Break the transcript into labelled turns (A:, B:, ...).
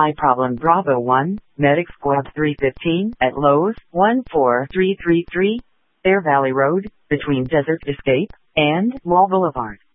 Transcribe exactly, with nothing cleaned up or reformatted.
A: I problem Bravo one, Medic Squad three fifteen at Lowe's one four three three three, Bear Valley Road, between Desert Escape and Wall Boulevard.